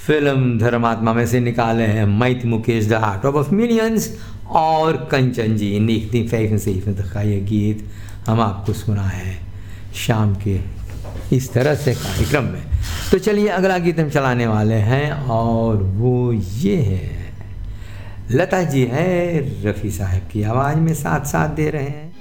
Film धर्मात्मा में से निकाले हैं math Mukesh the art of millions और कंचन जी nicht die 75 का ये गीत हम आपको सुना है शाम के इस तरह से कार्यक्रम में। तो चलिए अगला गीत हम चलाने वाले हैं और वो ये है, लता जी है रफ़ी साहब की आवाज़ में साथ साथ दे रहे हैं।